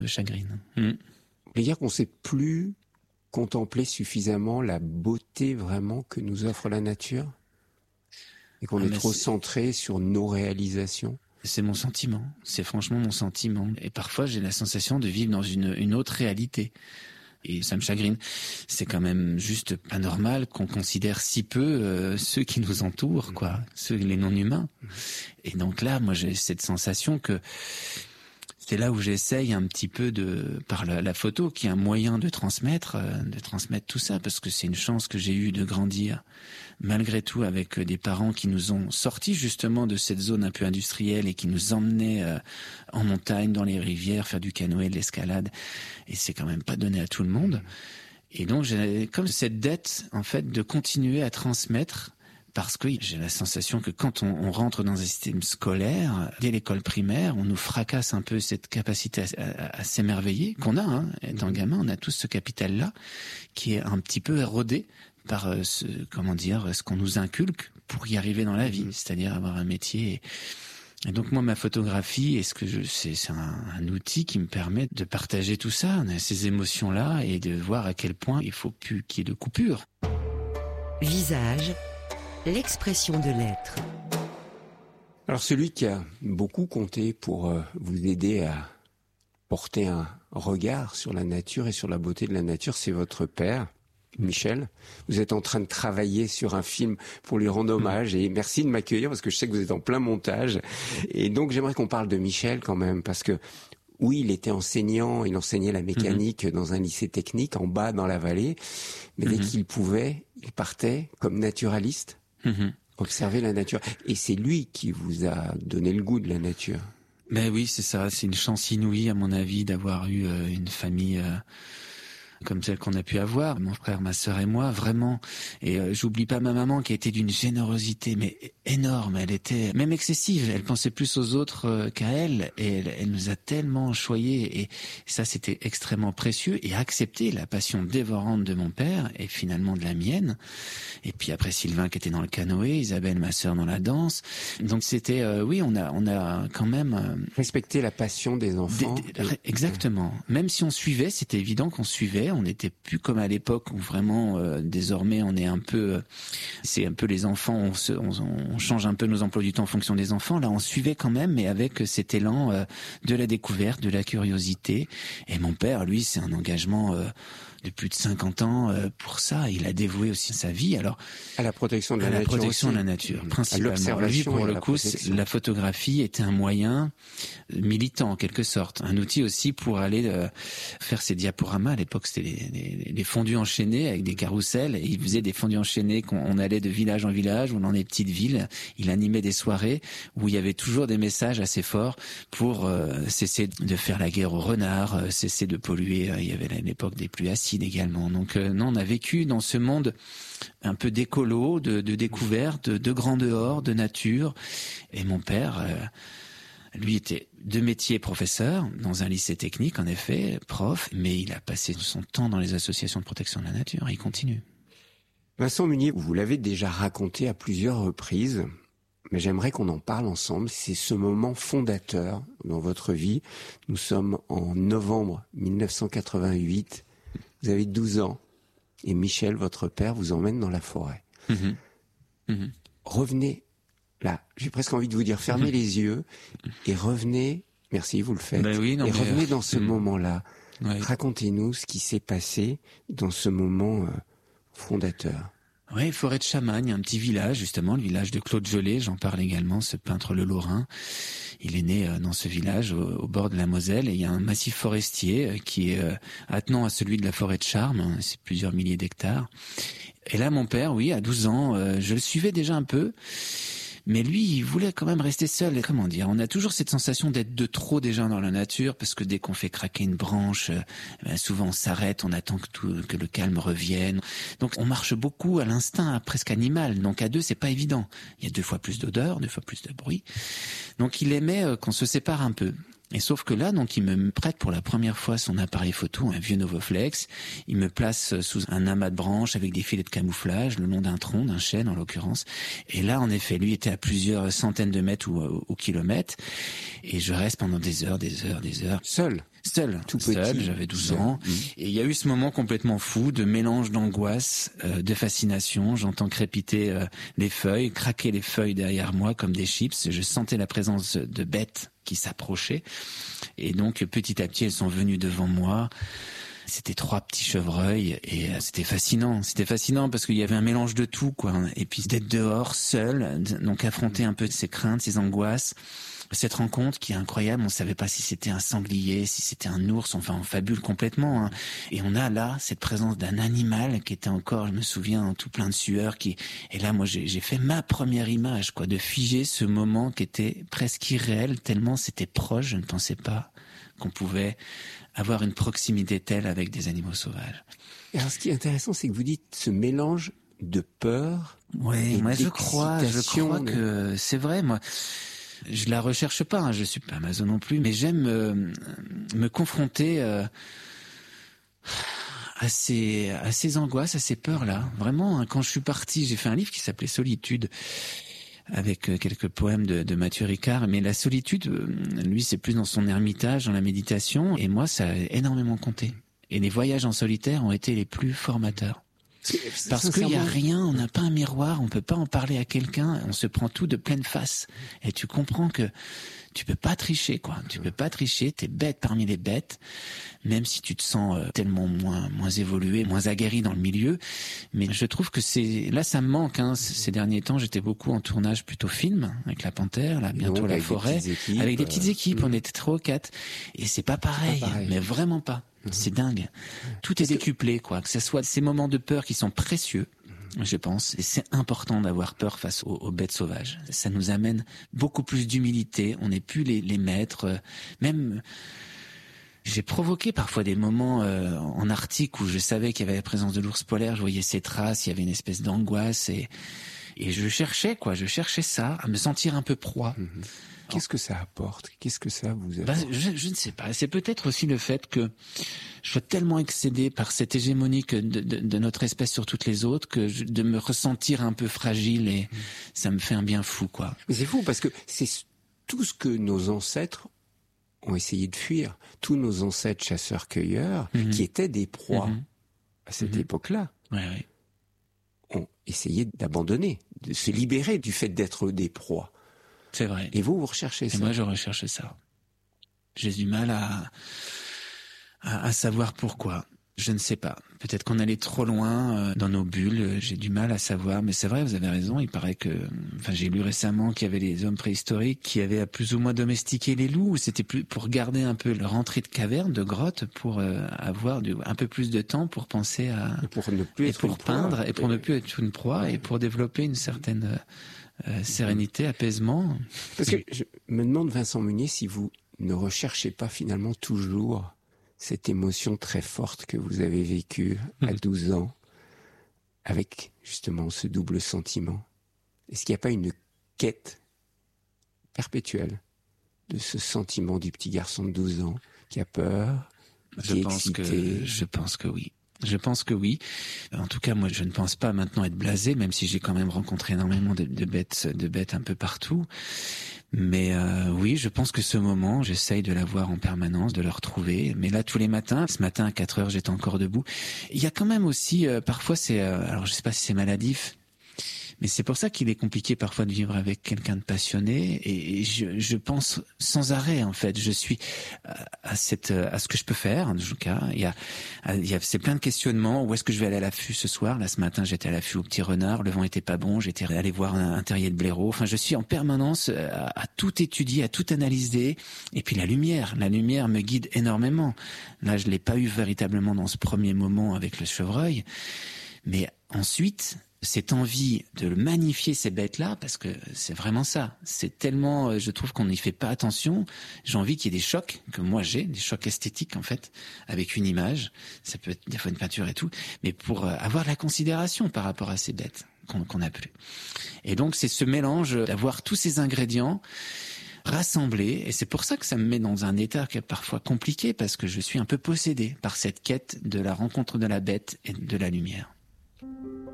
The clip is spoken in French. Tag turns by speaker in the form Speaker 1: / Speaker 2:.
Speaker 1: chagrine.
Speaker 2: Vous voulez dire qu'on ne sait plus contempler suffisamment la beauté vraiment que nous offre la nature? Et qu'on est trop centré sur nos réalisations?
Speaker 1: C'est mon sentiment. C'est franchement mon sentiment. Et parfois, j'ai la sensation de vivre dans une autre réalité. Et ça me chagrine. C'est quand même juste pas normal qu'on considère si peu ceux qui nous entourent, quoi. Les non-humains. Et donc là, moi, j'ai cette sensation que c'est là où j'essaye un petit peu par la photo, qui est un moyen de transmettre tout ça, parce que c'est une chance que j'ai eue de grandir, malgré tout, avec des parents qui nous ont sortis justement de cette zone un peu industrielle et qui nous emmenaient en montagne, dans les rivières, faire du canoë, de l'escalade. Et c'est quand même pas donné à tout le monde. Et donc j'ai comme cette dette, en fait, de continuer à transmettre. Parce que j'ai la sensation que quand on rentre dans un système scolaire, dès l'école primaire, on nous fracasse un peu cette capacité à s'émerveiller qu'on a. Hein. Étant gamin, on a tous ce capital-là qui est un petit peu érodé par ce qu'on nous inculque pour y arriver dans la vie, c'est-à-dire avoir un métier. Et donc moi, ma photographie, c'est un outil qui me permet de partager tout ça, ces émotions-là, et de voir à quel point il faut plus qu'il y ait de coupure.
Speaker 3: Visage. L'expression de l'être.
Speaker 2: Alors celui qui a beaucoup compté pour vous aider à porter un regard sur la nature et sur la beauté de la nature, c'est votre père, Michel. Vous êtes en train de travailler sur un film pour lui rendre hommage, et merci de m'accueillir parce que je sais que vous êtes en plein montage. Et donc j'aimerais qu'on parle de Michel quand même, parce que oui, il était enseignant, il enseignait la mécanique dans un lycée technique en bas dans la vallée, mais dès qu'il pouvait, il partait comme naturaliste. Observer la nature. Et c'est lui qui vous a donné le goût de la nature.
Speaker 1: Ben oui, c'est ça. C'est une chance inouïe, à mon avis, d'avoir eu une famille comme celle qu'on a pu avoir, mon frère, ma sœur et moi, vraiment. Et j'oublie pas ma maman qui était d'une générosité mais énorme. Elle était même excessive. Elle pensait plus aux autres qu'à elle, et elle nous a tellement choyés. Et ça, c'était extrêmement précieux. Et accepter la passion dévorante de mon père et finalement de la mienne. Et puis après Sylvain qui était dans le canoë, Isabelle, ma sœur, dans la danse. Donc c'était, oui, on a quand même
Speaker 2: respecter la passion des enfants.
Speaker 1: Exactement. Même si on suivait, c'était évident qu'on suivait. On n'était plus comme à l'époque où vraiment désormais on est un peu, c'est un peu les enfants, on change un peu nos emplois du temps en fonction des enfants. Là, on suivait quand même, mais avec cet élan de la découverte, de la curiosité. Et mon père, lui, c'est un engagement de plus de 50 ans pour ça. Il a dévoué aussi sa vie alors
Speaker 2: à la protection de la
Speaker 1: nature,
Speaker 2: la
Speaker 1: protection de la nature, principalement. Lui, pour le coup, la photographie était un moyen militant en quelque sorte, un outil aussi pour aller faire ses diaporamas. À l'époque, c'était les fondus enchaînés avec des carrousels, et il faisait des fondus enchaînés qu'on allait de village en village ou dans des petites villes. Il animait des soirées où il y avait toujours des messages assez forts pour cesser de faire la guerre aux renards, cesser de polluer. Il y avait à l'époque des pluies acides également. Donc non, on a vécu dans ce monde un peu d'écolo, de découverte, de grand dehors, de nature. Et mon père, lui était de métier professeur dans un lycée technique, en effet, prof, mais il a passé son temps dans les associations de protection de la nature, et il continue.
Speaker 2: Vincent Munier, vous l'avez déjà raconté à plusieurs reprises, mais j'aimerais qu'on en parle ensemble. C'est ce moment fondateur dans votre vie. Nous sommes en novembre 1988. Vous avez 12 ans. Et Michel, votre père, vous emmène dans la forêt. Revenez là. J'ai presque envie de vous dire, fermez les yeux et revenez. Merci, vous le faites.
Speaker 1: Ben oui, non,
Speaker 2: et revenez dans ce moment-là.
Speaker 1: Ouais.
Speaker 2: Racontez-nous ce qui s'est passé dans ce moment fondateur.
Speaker 1: Oui, forêt de Chamagne, un petit village, justement, le village de Claude Gelée, j'en parle également, ce peintre le Lorrain. Il est né dans ce village, au bord de la Moselle, et il y a un massif forestier qui est attenant à celui de la forêt de Charmes, c'est plusieurs milliers d'hectares. Et là, mon père, oui, à 12 ans, je le suivais déjà un peu, mais lui, il voulait quand même rester seul. Et comment dire, on a toujours cette sensation d'être de trop déjà dans la nature, parce que dès qu'on fait craquer une branche, souvent on s'arrête, on attend que le calme revienne. Donc on marche beaucoup à l'instinct, presque animal. Donc à deux, c'est pas évident. Il y a 2 fois plus d'odeur, 2 fois plus de bruit. Donc il aimait qu'on se sépare un peu. Et sauf que là, donc, il me prête pour la première fois son appareil photo, un vieux Novoflex. Il me place sous un amas de branches avec des filets de camouflage, le long d'un tronc, d'un chêne en l'occurrence. Et là, en effet, lui était à plusieurs centaines de mètres ou kilomètres. Et je reste pendant des heures.
Speaker 2: Seul?
Speaker 1: Seul,
Speaker 2: tout
Speaker 1: seul,
Speaker 2: petit.
Speaker 1: j'avais 12 ans. Et il y a eu ce moment complètement fou de mélange d'angoisse, de fascination. J'entends crépiter les feuilles, craquer les feuilles derrière moi comme des chips. Je sentais la présence de bêtes qui s'approchaient. Et donc, petit à petit, elles sont venues devant moi. C'était 3 petits chevreuils et c'était fascinant. C'était fascinant parce qu'il y avait un mélange de tout, quoi. Et puis d'être dehors, seul, donc affronter un peu ses craintes, ses angoisses. Cette rencontre qui est incroyable, on savait pas si c'était un sanglier, si c'était un ours, enfin on fabule complètement. Hein. Et on a là cette présence d'un animal qui était encore, je me souviens, tout plein de sueur. Et là, moi, j'ai fait ma première image, quoi, de figer ce moment qui était presque irréel, tellement c'était proche. Je ne pensais pas qu'on pouvait avoir une proximité telle avec des animaux sauvages.
Speaker 2: Et alors, ce qui est intéressant, c'est que vous dites ce mélange de peur.
Speaker 1: Oui, moi je crois
Speaker 2: d'excitation,
Speaker 1: que c'est vrai, moi. Je la recherche pas, hein, je suis pas Amazon non plus, mais j'aime me confronter à ces angoisses, à ces peurs-là. Vraiment, hein, quand je suis parti, j'ai fait un livre qui s'appelait Solitude, avec quelques poèmes de Mathieu Ricard. Mais la solitude, lui, c'est plus dans son ermitage, dans la méditation. Et moi, ça a énormément compté. Et les voyages en solitaire ont été les plus formateurs. Parce qu'il n'y a rien, on n'a pas un miroir, on peut pas en parler à quelqu'un, on se prend tout de pleine face. Et tu comprends que tu peux pas tricher, quoi. Tu peux pas tricher, t'es bête parmi les bêtes, même si tu te sens tellement moins évolué, moins aguerri dans le milieu. Mais je trouve que là, ça me manque, hein. Ces derniers temps, j'étais beaucoup en tournage plutôt film, avec La Panthère, là, bientôt La Forêt. Avec des petites équipes, on était 3 ou 4. Et c'est pas pareil, mais vraiment pas. C'est dingue. Tout est décuplé, quoi. Que ce soit ces moments de peur qui sont précieux, je pense. Et c'est important d'avoir peur face aux bêtes sauvages. Ça nous amène beaucoup plus d'humilité. On n'est plus les maîtres. Même, j'ai provoqué parfois des moments en Arctique où je savais qu'il y avait la présence de l'ours polaire. Je voyais ses traces. Il y avait une espèce d'angoisse et je cherchais, quoi. Je cherchais ça, à me sentir un peu proie.
Speaker 2: Qu'est-ce que ça apporte? Qu'est-ce que ça vous apporte?
Speaker 1: Je ne sais pas. C'est peut-être aussi le fait que je sois tellement excédé par cette hégémonie de notre espèce sur toutes les autres que de me ressentir un peu fragile et ça me fait un bien fou, quoi.
Speaker 2: Mais c'est fou parce que c'est tout ce que nos ancêtres ont essayé de fuir. Tous nos ancêtres chasseurs-cueilleurs qui étaient des proies à cette époque-là.
Speaker 1: Ouais.
Speaker 2: Ont essayé d'abandonner, de se libérer du fait d'être des proies.
Speaker 1: C'est vrai.
Speaker 2: Et vous recherchez ça.
Speaker 1: Et moi, je recherche ça. J'ai du mal à savoir pourquoi. Je ne sais pas. Peut-être qu'on allait trop loin dans nos bulles. J'ai du mal à savoir. Mais c'est vrai, vous avez raison. Il paraît que... Enfin, j'ai lu récemment qu'il y avait les hommes préhistoriques qui avaient plus ou moins domestiqué les loups. C'était plus pour garder un peu leur entrée de caverne, de grotte, pour avoir un peu plus de temps pour penser à...
Speaker 2: Et pour ne plus être une
Speaker 1: peindre,
Speaker 2: proie.
Speaker 1: et pour ne plus être une proie, et pour développer une certaine... sérénité, apaisement.
Speaker 2: Parce que je me demande, Vincent Munier, si vous ne recherchez pas finalement toujours cette émotion très forte que vous avez vécue à 12 ans, avec justement ce double sentiment. Est-ce qu'il n'y a pas une quête perpétuelle de ce sentiment du petit garçon de 12 ans qui a peur, qui est excité?
Speaker 1: Je pense que oui. Je pense que oui. En tout cas, moi, je ne pense pas maintenant être blasé, même si j'ai quand même rencontré énormément de bêtes un peu partout. Mais oui, je pense que ce moment, j'essaye de l'avoir en permanence, de le retrouver. Mais là, tous les matins, ce matin à 4 heures, j'étais encore debout. Il y a quand même aussi, parfois c'est, alors je sais pas si c'est maladif, mais c'est pour ça qu'il est compliqué parfois de vivre avec quelqu'un de passionné. Et je pense sans arrêt, en fait. Je suis à ce que je peux faire, en tout cas. Il y a c'est plein de questionnements. Où est-ce que je vais aller à l'affût ce soir? Là, ce matin, j'étais à l'affût au Petit Renard. Le vent était pas bon. J'étais allé voir un terrier de blaireau. Enfin, je suis en permanence à tout étudier, à tout analyser. Et puis la lumière me guide énormément. Là, je l'ai pas eu véritablement dans ce premier moment avec le chevreuil. Mais ensuite, cette envie de magnifier ces bêtes-là, parce que c'est vraiment ça. C'est tellement, je trouve qu'on n'y fait pas attention. J'ai envie qu'il y ait des chocs, que moi j'ai, des chocs esthétiques en fait, avec une image. Ça peut être des fois une peinture et tout, mais pour avoir de la considération par rapport à ces bêtes qu'on n'a plus. Et donc c'est ce mélange d'avoir tous ces ingrédients rassemblés, et c'est pour ça que ça me met dans un état qui est parfois compliqué, parce que je suis un peu possédé par cette quête de la rencontre de la bête et de la lumière.